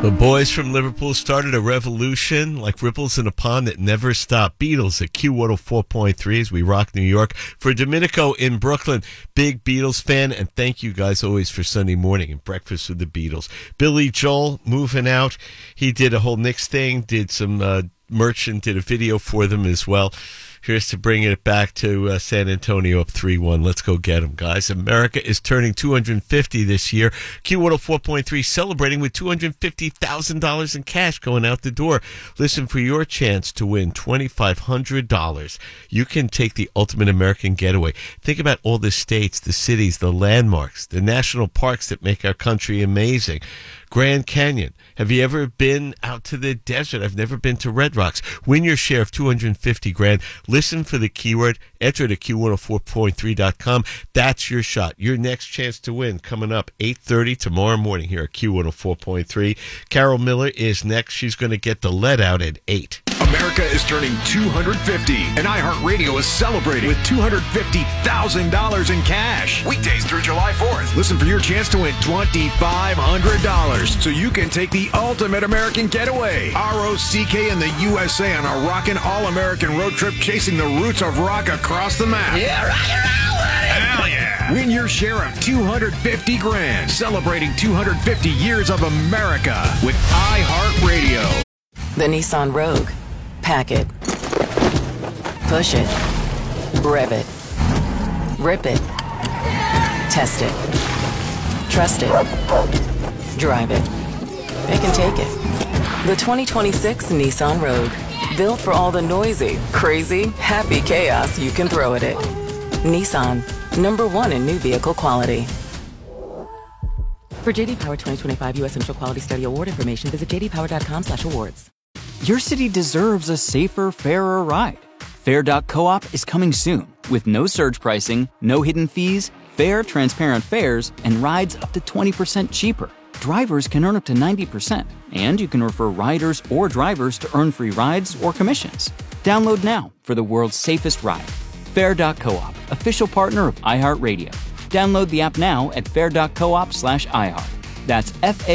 The boys from Liverpool started a revolution like ripples in a pond that never stop. Beatles at Q104.3 as we rock New York. For Domenico in Brooklyn, big Beatles fan, and thank you guys always for Sunday morning and breakfast with the Beatles. Billy Joel moving out. He did a whole Knicks thing, did some merch and did a video for them as well. Here's to bring it back to San Antonio up 3-1. Let's go get them, guys. America is turning 250 this year. Q104.3 celebrating with $250,000 in cash going out the door. Listen for your chance to win $2,500. You can take the ultimate American getaway. Think about all the states, the cities, the landmarks, the national parks that make our country amazing. Grand Canyon. Have you ever been out to the desert? I've never been to Red Rocks. Win your share of $250,000. Listen for the keyword. Enter to Q104.3.com. That's your shot. Your next chance to win coming up 8:30 tomorrow morning here at Q104.3. Carol Miller is next. She's going to get the lead out at 8. America is turning 250, and iHeartRadio is celebrating with $250,000 in cash. Weekdays through July 4th. Listen for your chance to win $2,500 so you can take the ultimate American getaway. ROCK in the USA on a rockin' all-American road trip chasing the roots of rock across the map. Yeah, rock and roll, buddy! Hell yeah! Win your share of $250,000. Celebrating 250 years of America with iHeartRadio. The Nissan Rogue. Pack it. Push it. Rev it. Rip it. Test it. Trust it. Drive it. It can take it. The 2026 Nissan Rogue. Built for all the noisy, crazy, happy chaos you can throw at it. Nissan. #1 in new vehicle quality. For JD Power 2025 U.S. Central Quality Study Award information, visit jdpower.com/awards. Your city deserves a safer, fairer ride. Fair.coop is coming soon with no surge pricing, no hidden fees, fair, transparent fares, and rides up to 20% cheaper. Drivers can earn up to 90%, and you can refer riders or drivers to earn free rides or commissions. Download now for the world's safest ride. Fair.coop, official partner of iHeartRadio. Download the app now at fair.coop/iHeart. That's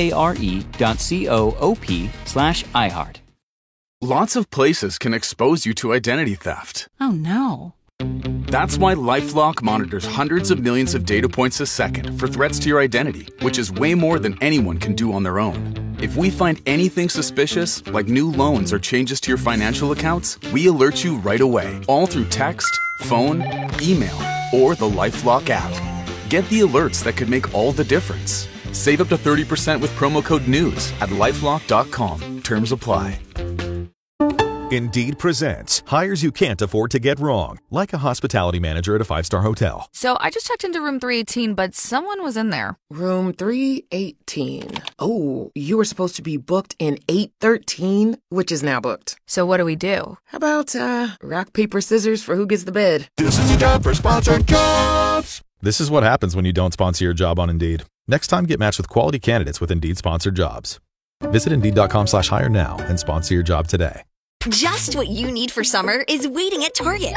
FARE.coop/iHeart. Lots of places can expose you to identity theft. Oh no. That's why LifeLock monitors hundreds of millions of data points a second for threats to your identity, which is way more than anyone can do on their own. If we find anything suspicious, like new loans or changes to your financial accounts, we alert you right away, all through text, phone, email, or the LifeLock app. Get the alerts that could make all the difference. Save up to 30% with promo code NEWS at LifeLock.com. Terms apply. Indeed presents hires you can't afford to get wrong, like a hospitality manager at a 5-star hotel. So I just checked into room 318, but someone was in there. Room 318. Oh, you were supposed to be booked in 813, which is now booked. So what do we do? How about rock, paper, scissors for who gets the bed? This is your job for sponsored jobs. This is what happens when you don't sponsor your job on Indeed. Next time, get matched with quality candidates with Indeed-sponsored jobs. Visit Indeed.com/hire now and sponsor your job today. Just what you need for summer is waiting at Target.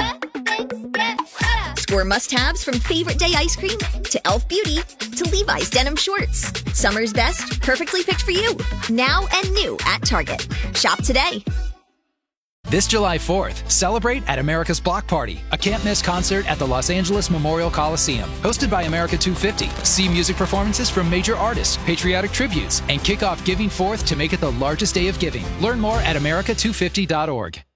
Score must-haves from Favorite Day ice cream to Elf Beauty to Levi's denim shorts. Summer's best, perfectly picked for you. Now and new at Target. Shop today. This July 4th, celebrate at America's Block Party, a can't-miss concert at the Los Angeles Memorial Coliseum. Hosted by America 250. See music performances from major artists, patriotic tributes, and kick off Giving Forth to make it the largest day of giving. Learn more at America250.org.